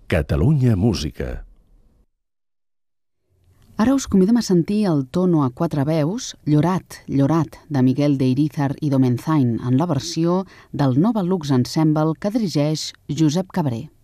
Catalunya Música. Ara us convidem a sentir el tono a quatre veus Llorat, Llorat, de Miguel de Irízar i Domenzain, en la versió del Nova Lux Ensemble que dirigeix Josep Cabré.